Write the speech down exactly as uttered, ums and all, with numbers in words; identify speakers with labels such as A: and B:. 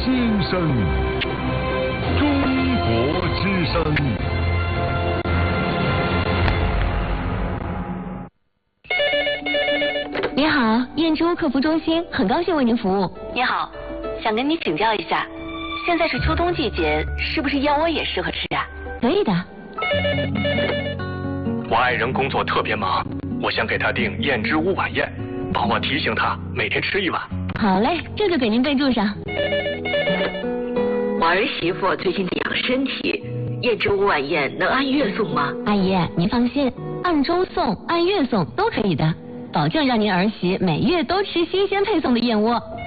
A: 新生，中国之声。
B: 你好，燕之屋客服中心，很高兴为您服务。
C: 你好，想跟你请教一下，现在是秋冬季节，是不是燕窝也适合吃啊？
B: 可以的。
D: 我爱人工作特别忙，我想给他订燕之屋晚宴，帮我提醒他每天吃一碗。
B: 好嘞，这就给您备注上。
C: 我儿媳妇最近得养身体，燕之屋晚宴能按月送吗？
B: 阿姨，您放心，按周送、按月送都可以的，保证让您儿媳每月都吃新鲜配送的燕窝。